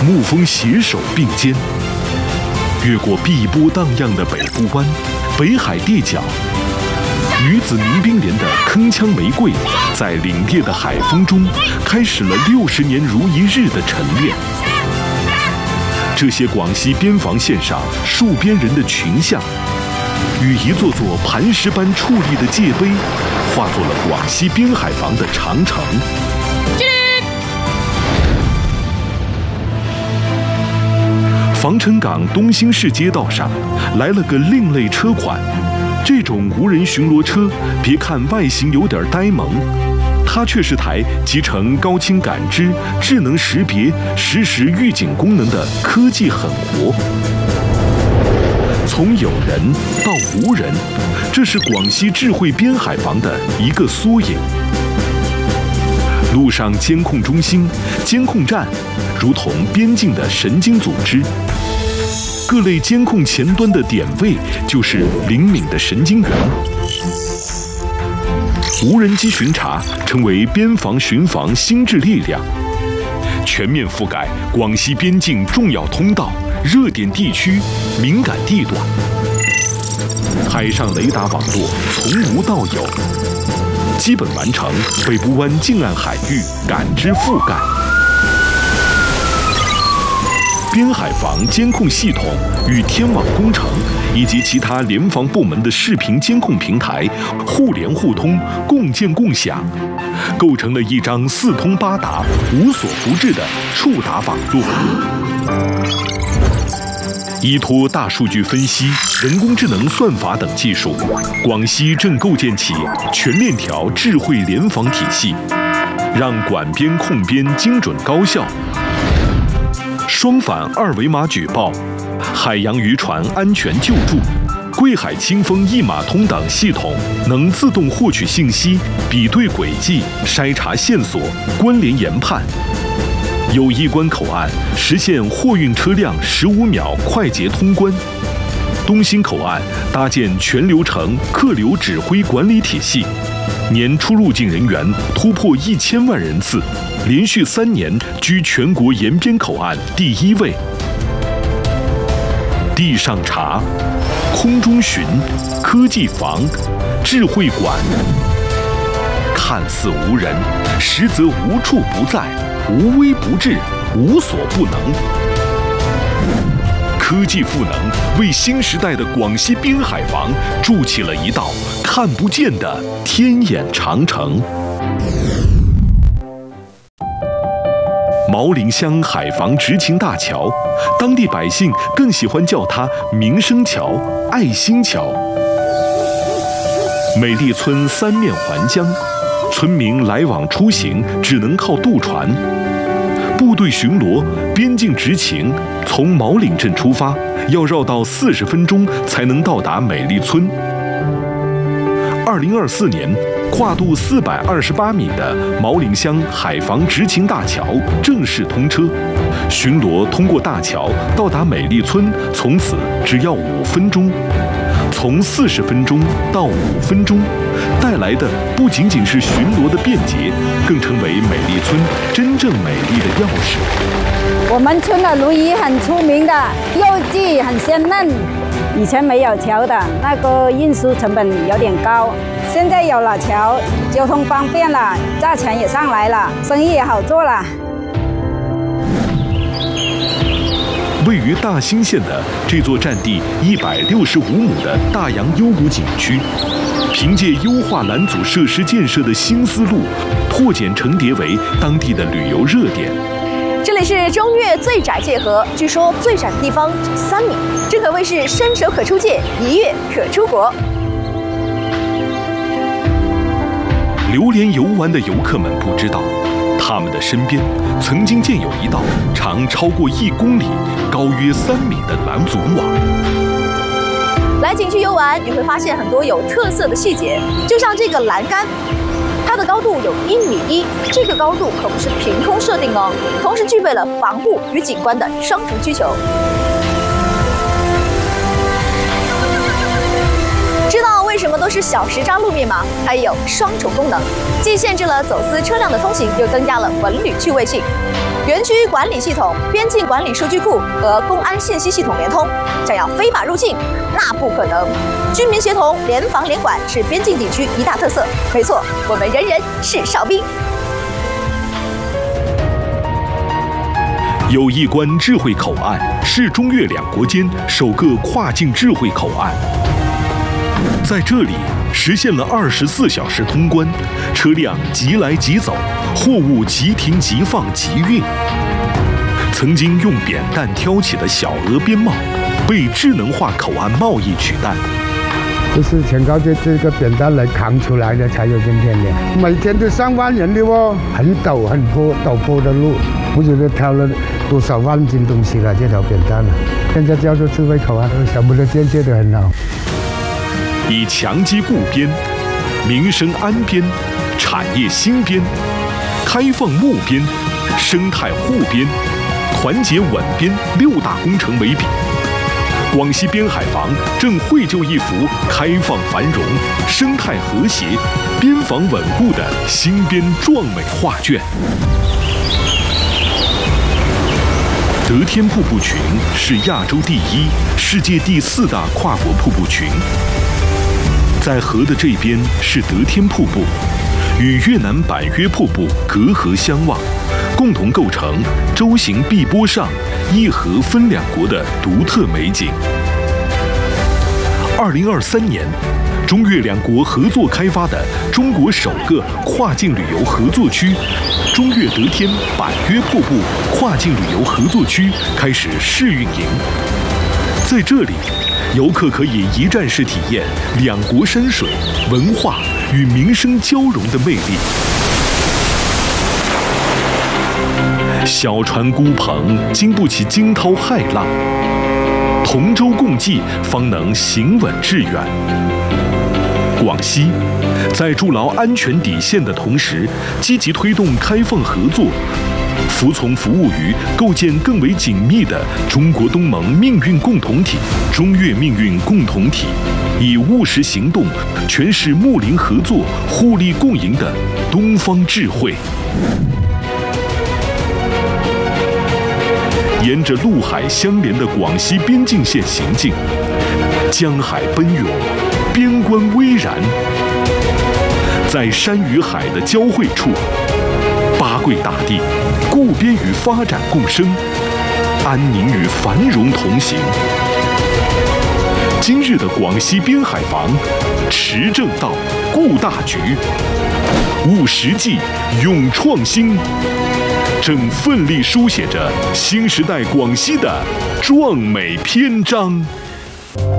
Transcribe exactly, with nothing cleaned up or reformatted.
沐风携手并肩，越过碧波荡漾的北部湾、北海地角，女子民兵连的铿锵玫瑰，在凛冽的海风中，开始了六十年如一日的晨练。这些广西边防线上戍边人的群像，与一座座磐石般矗立的界碑，化作了广西边海防的长城。防城港东兴市街道上来了个另类车款，这种无人巡逻车，别看外形有点呆萌，它却是台集成高清感知、智能识别、实时预警功能的科技狠活。从有人到无人，这是广西智慧边海防的一个缩影。路上监控中心、监控站，如同边境的神经组织。各类监控前端的点位，就是灵敏的神经元。无人机巡查成为边防巡防心智力量，全面覆盖广西边境重要通道、热点地区、敏感地段。海上雷达网络从无到有，基本完成北部湾近岸海域感知覆盖。边海防监控系统与天网工程以及其他联防部门的视频监控平台互联互通、共建共享，构成了一张四通八达、无所不至的触达网络。依托大数据分析、人工智能算法等技术，广西正构建起全链条智慧联防体系，让管边控边精准高效。双反二维码举报、海洋渔船安全救助、贵海清风一码通等系统能自动获取信息、比对轨迹、筛查线索、关联研判。友谊关口岸实现货运车辆十五秒快捷通关。东兴口岸搭建全流程客流指挥管理体系，年出入境人员突破一千万人次，连续三年居全国沿边口岸第一位。地上查，空中巡，科技防，智慧管，看似无人，实则无处不在，无微不至，无所不能。科技赋能为新时代的广西边海防筑起了一道看不见的天眼长城。毛陵乡海防执勤大桥，当地百姓更喜欢叫它民生桥、爱心桥。美丽村三面环江，村民来往出行只能靠渡船。部队巡逻、边境执勤，从毛岭镇出发，要绕道四十分钟才能到达美丽村。二零二四年，跨度四百二十八米的毛陵乡海防执勤大桥正式通车，巡逻通过大桥到达美丽村，从此只要五分钟。从四十分钟到五分钟，带来的不仅仅是巡逻的便捷，更成为美丽村真正美丽的钥匙。 我们村的鲈鱼很出名的，肉质很鲜嫩。以前没有桥的，那个运输成本有点高。现在有了桥，交通方便了，价钱也上来了，生意也好做了。 位于大兴县的这座占地一百六十五亩的大洋幽谷景区，凭借优化拦阻设施建设的新思路，破茧成蝶为当地的旅游热点。 这里是中越最窄界河，据说最窄的地方只三米，这可谓是伸手可出界，一跃可出国。 流连游玩的游客们不知道，他们的身边曾经建有一道长超过一公里、高约三米的拦阻网。 来景区游玩，你会发现很多有特色的细节，就像这个栏杆，它的高度有一米一，这个高度可不是凭空设定哦，同时具备了防护与景观的双重需求。知道为什么都是小时扎路面吗？它也有双重功能，既限制了走私车辆的通行，又增加了文旅趣味性。 园区管理系统、边境管理数据库和公安信息系统联通，想要非法入境那不可能。居民协同、联防联管是边境地区一大特色。没错，我们人人是哨兵。 友谊关智慧口岸是中越两国间首个跨境智慧口岸，在这里实现了二十四小时通关，车辆即来即走，货物即停即放即运。曾经用扁担挑起的小额边贸，被智能化口岸贸易取代。 就是全靠这这个扁担来扛出来的，才有今天的。每天都上万人的哦，很陡很坡陡坡的路，不知道挑了多少万斤东西了，这条扁担了。现在叫做智慧口岸，什么都建设得很好。 以强基固边、民生安边、产业兴边、开放募边、生态互边、团结稳边六大工程为比。广西边海防正绘就一幅开放繁荣、生态和谐、边防稳固的新边壮美画卷。得天瀑布群是亚洲第一、世界第四大跨国瀑布群。在河的这边是得天瀑布，与越南板约瀑布隔河相望，共同构成舟行碧波上，一河分两国的独特美景。二零二三年，中越两国合作开发的中国首个跨境旅游合作区——中越得天板约瀑布跨境旅游合作区开始试运营。在这里，游客可以一站式体验两国山水、文化与民生交融的魅力。小船孤蓬，经不起惊涛骇浪；同舟共济，方能行稳致远。广西在筑牢安全底线的同时，积极推动开放合作，服从服务于构建更为紧密的中国东盟命运共同体、中越命运共同体，以务实行动诠释睦邻合作、互利共赢的东方智慧。沿着陆海相连的广西边境线行进，江海奔涌，边关巍然。在山与海的交汇处，八桂大地，固边与发展共生，安宁与繁荣同行。今日的广西边海防，持正道，顾大局，务实际，勇创新，正奋力书写着新时代广西的壮美篇章。